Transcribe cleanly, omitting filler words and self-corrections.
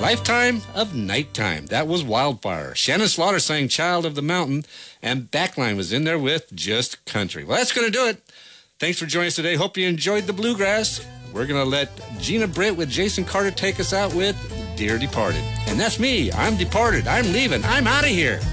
Lifetime of Nighttime. That was Wildfire. Shannon Slaughter sang Child of the Mountain, and Backline was in there with Just Country. Well, that's going to do it. Thanks for joining us today. Hope you enjoyed the bluegrass. We're going to let Gina Britt with Jason Carter take us out with Dear Departed. And that's me. I'm departed. I'm leaving. I'm out of here.